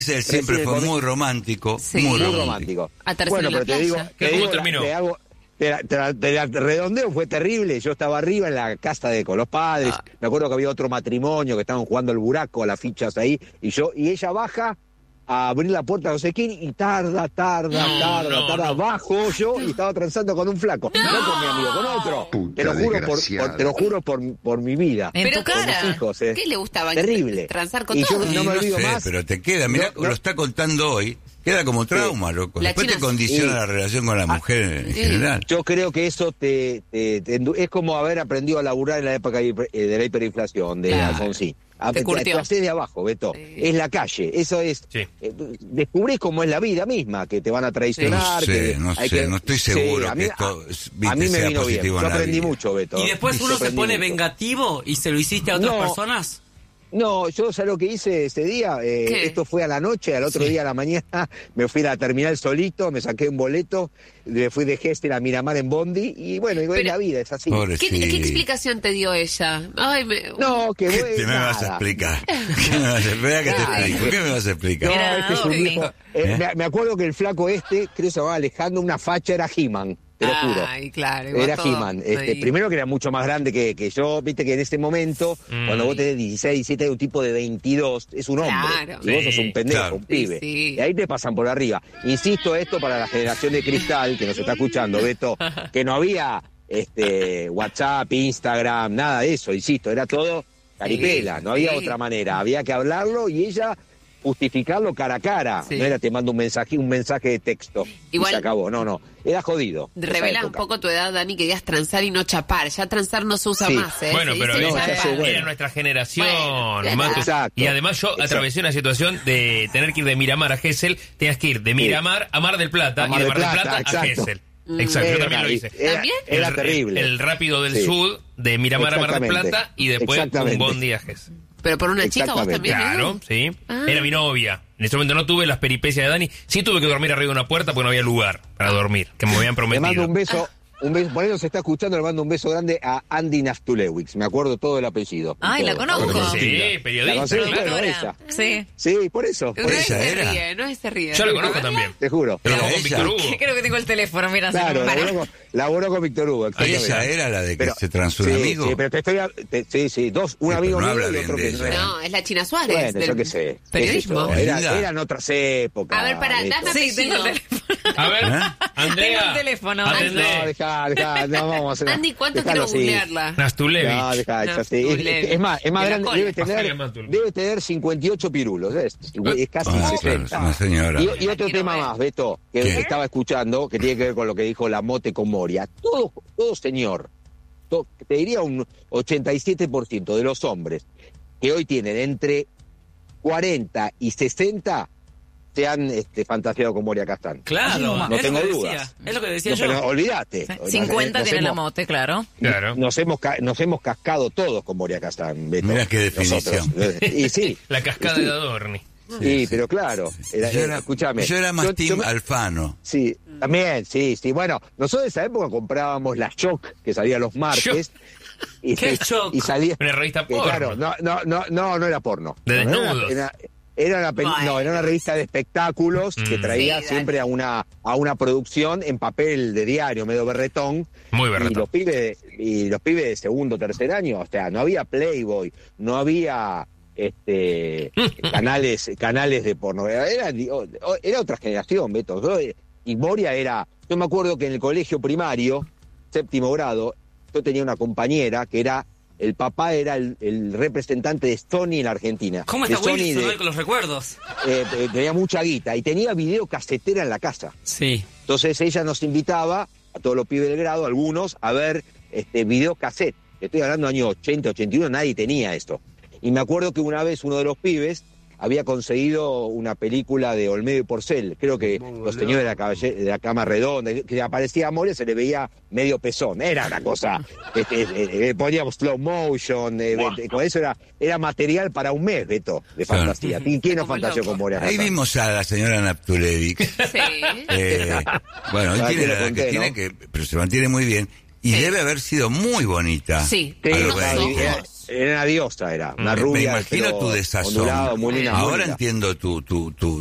Él siempre fue muy romántico, muy romántico. Bueno, pero te digo, ¿cómo terminó? Te la redondeo, fue terrible. Yo estaba arriba en la casa con los padres. Me acuerdo que había otro matrimonio que estaban jugando al buraco, a las fichas ahí. Y ella baja a abrir la puerta a no sé quién y tarda. Bajo yo y estaba transando con un flaco. No con mi amigo, con otro. Te lo juro por mi vida. Pero cara, mis hijos, ¿qué le gustaba? Terrible. Transar con y todo. yo no me olvido más. Pero te queda, mirá, lo está contando hoy. Queda como trauma, loco. Después te condiciona la relación con la mujer en general. Yo creo que eso es como haber aprendido a laburar en la época de la hiperinflación de Alfonsín. Te haces de abajo, Beto. Es la calle. Eso es. Descubrís cómo es la vida misma, que te van a traicionar. No estoy seguro que esto a mí me vino bien. Yo aprendí mucho, Beto. ¿Y después uno se pone vengativo y se lo hiciste a otras personas? No, yo ¿sabes lo que hice ese día? Esto fue a la noche, al otro día a la mañana me fui a la terminal solito, me saqué un boleto, me fui de Gesell a Miramar en Bondi y bueno, es la vida, es así. ¿Qué explicación te dio ella? No, que bueno. ¿Qué me vas a explicar? ¿Qué me vas a explicar? No, es un viejo. Me acuerdo que el flaco creo que se llamaba Alejandro, una facha era He-Man. Te lo juro. Claro, era He-Man. Primero que era mucho más grande que yo, viste que en ese momento, cuando vos tenés 16, 17, hay un tipo de 22, es un hombre. Claro. Y vos sos un pendejo, un pibe. Sí. Y ahí te pasan por arriba. Insisto esto para la generación de cristal que nos está escuchando, Beto, que no había WhatsApp, Instagram, nada de eso, insisto, era todo caripela, no había otra manera. Había que hablarlo y ella justificarlo cara a cara. No era te mando un mensaje de texto. Igual, y se acabó. No. Era jodido. Revela un poco tu edad, Dani, que querías transar y no chapar. Ya transar no se usa más, Bueno, pero era nuestra generación, Matu. Y además yo atravesé una situación de tener que ir de Miramar a Gesell. Tenías que ir de Miramar a Mar del Plata y de Mar del Plata a Gesell. Exacto, yo también lo hice. Era terrible. El rápido del sur, de Miramar a Mar del Plata y después un bondi a Gesell. ¿Pero por una chica vos también? Claro, sí. Era mi novia. En ese momento no tuve las peripecias de Dani. Sí tuve que dormir arriba de una puerta porque no había lugar para dormir, que me habían prometido. Le mando un beso. Por eso se está escuchando, le mando un beso grande a Andy Naftulewicz. Me acuerdo todo el apellido. Ay, la conozco. Sí, periodista. Ella. Sí, por eso. No se ríe. Yo la conozco también. Te juro. Pero con Víctor Hugo. Creo que tengo el teléfono, mira. Claro, laboró con Víctor Hugo. Ella era la de que se transó un amigo. Sí, pero te estoy... un amigo mío y otro que no era. No, es la China Suárez. Bueno, yo qué sé. Periodismo. Eran otras épocas. A ver, dame tengo el teléfono. A ver, Andrea. Tengo el teléfono. Dejá, no vamos a hacer. Andy, ¿cuánto quiero googlearla? Nastulevich. No, dejá, es más grande, debe tener 58 pirulos, es casi 60. Una señora. Y otro tema más, Beto, que estaba escuchando, que tiene que ver con lo que dijo la Mote con Moria. Todo señor, te diría un 87% de los hombres que hoy tienen entre 40 y 60 se han fantaseado con Moria Kazan. Claro, no tengo dudas. Es lo que decía yo. Pero olvídate. 50 tiene la Mote, claro. Nos hemos cascado todos con Moria Kazan, Beto. Mirá qué definición. Y sí. La cascada de Adorni. Sí, pero claro. Escúchame. Yo era más team Alfano. Sí, también, sí. Bueno, nosotros en esa época comprábamos la Shock, que salía los martes. ¿Qué Shock? Y salía... Una revista porno. Claro, no era porno. De desnudos. Era una revista de espectáculos que traía siempre a una producción en papel de diario, medio berretón. Muy berretón. Y los pibes de segundo, tercer año, o sea, no había Playboy, no había canales de porno. Era otra generación, Beto. Y Moria yo me acuerdo que en el colegio primario, séptimo grado, yo tenía una compañera que el papá era el representante de Sony en la Argentina. ¿Cómo está Wilson con los recuerdos? Tenía mucha guita y tenía videocasetera en la casa. Sí. Entonces ella nos invitaba a todos los pibes del grado, algunos, a ver videocassette. Estoy hablando de años 80, 81, nadie tenía esto. Y me acuerdo que una vez uno de los pibes había conseguido una película de Olmedo y Porcel, creo que Los Señores de la Cama Redonda, que aparecía a Moria, se le veía medio pezón, era una cosa, poníamos slow motion, con eso era material para un mes, Beto, de fantasía. ¿Quién no fantaseó con Moria? Ahí vimos a la señora Naftulevich. Sí. Bueno, hoy tiene la edad que tiene, pero se mantiene muy bien. Y debe haber sido muy bonita. Sí. Era una diosa, era una rubia. Me imagino tu desazón. Muy linda, ahora entiendo tu